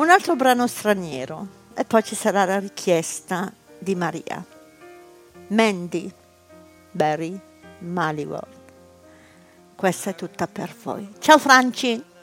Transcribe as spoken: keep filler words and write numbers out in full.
un altro brano straniero e poi ci sarà la richiesta di Maria. Mandy Barry Manilow. Questa è tutta per voi. Ciao Franci!